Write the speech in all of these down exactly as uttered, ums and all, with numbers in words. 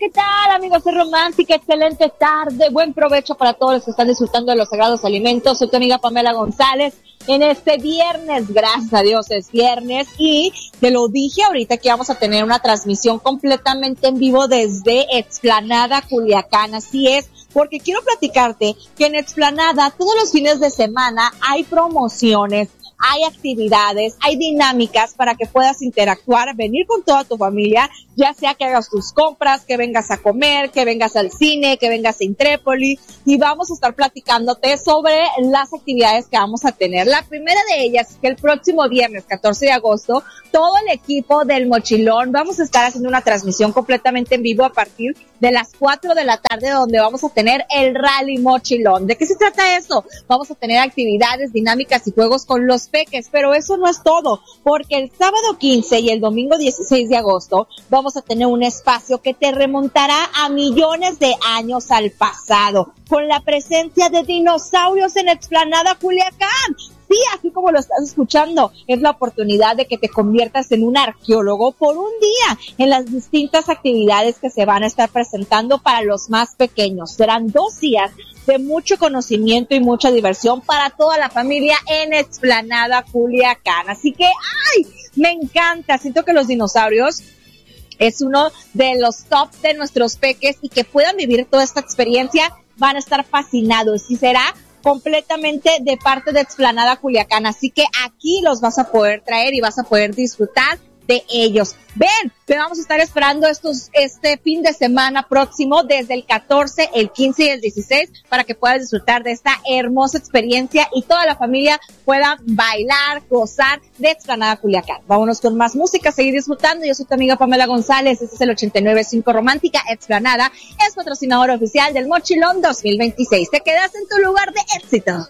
¿qué tal, amigos de Romántica? Excelente tarde, buen provecho para todos los que están disfrutando de los sagrados alimentos. Soy tu amiga Pamela González en este viernes, gracias a Dios es viernes, y te lo dije ahorita que vamos a tener una transmisión completamente en vivo desde Explanada Culiacán, así es, porque quiero platicarte que en Explanada todos los fines de semana hay promociones, hay actividades, hay dinámicas para que puedas interactuar, venir con toda tu familia, ya sea que hagas tus compras, que vengas a comer, que vengas al cine, que vengas a Intrépoli, y vamos a estar platicándote sobre las actividades que vamos a tener. La primera de ellas es que el próximo viernes, catorce de agosto, todo el equipo del Mochilón vamos a estar haciendo una transmisión completamente en vivo a partir de las cuatro de la tarde, donde vamos a tener el Rally Mochilón. ¿De qué se trata esto? Vamos a tener actividades, dinámicas y juegos con los peques, pero eso no es todo, porque el sábado quince y el domingo dieciséis de agosto vamos a tener un espacio que te remontará a millones de años al pasado, con la presencia de dinosaurios en Explanada Culiacán. Sí, así como lo estás escuchando, es la oportunidad de que te conviertas en un arqueólogo por un día en las distintas actividades que se van a estar presentando para los más pequeños. Serán dos días de mucho conocimiento y mucha diversión para toda la familia en Explanada Culiacán. Así que, ¡ay! Me encanta, siento que los dinosaurios es uno de los top de nuestros peques, y que puedan vivir toda esta experiencia van a estar fascinados, y será completamente de parte de Explanada Culiacán, así que aquí los vas a poder traer y vas a poder disfrutar de ellos. Ven, te vamos a estar esperando estos este fin de semana próximo, desde el catorce, el quince y el dieciséis, para que puedas disfrutar de esta hermosa experiencia y toda la familia pueda bailar, gozar de Explanada Culiacán. Vámonos con más música, seguir disfrutando. Yo soy tu amiga Pamela González, este es el ochenta y nueve punto cinco Romántica. Explanada es patrocinador oficial del Mochilón dos mil veintiséis. Te quedas en tu lugar de éxito.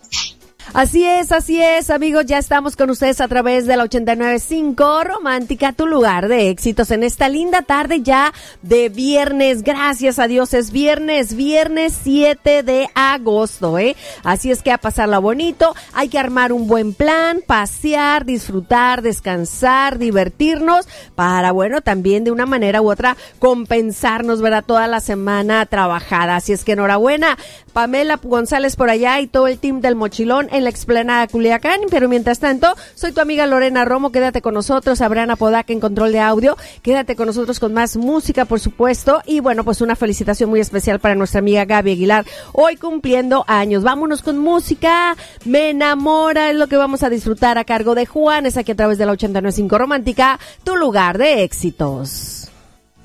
Así es, así es, amigos, ya estamos con ustedes a través de la ochenta y nueve punto cinco Romántica, tu lugar de éxitos en esta linda tarde ya de viernes. Gracias a Dios es viernes, viernes siete de agosto, ¿eh? Así es que a pasarla bonito, hay que armar un buen plan, pasear, disfrutar, descansar, divertirnos, para, bueno, también de una manera u otra compensarnos, ¿verdad? Toda la semana trabajada. Así es que enhorabuena, Pamela González por allá y todo el team del Mochilón en la Explanada Culiacán. Pero mientras tanto, soy tu amiga Lorena Romo, quédate con nosotros, Abraham Apodaca en control de audio, quédate con nosotros con más música, por supuesto, y bueno, pues una felicitación muy especial para nuestra amiga Gaby Aguilar, hoy cumpliendo años. Vámonos con música, Me Enamora es lo que vamos a disfrutar a cargo de Juanes, aquí a través de la ochenta y nueve punto cinco Romántica, tu lugar de éxitos.